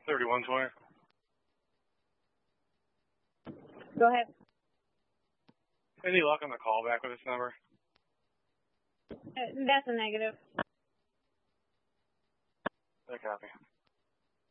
3120. Go ahead. Any luck on the callback with this number? That's a negative. I copy.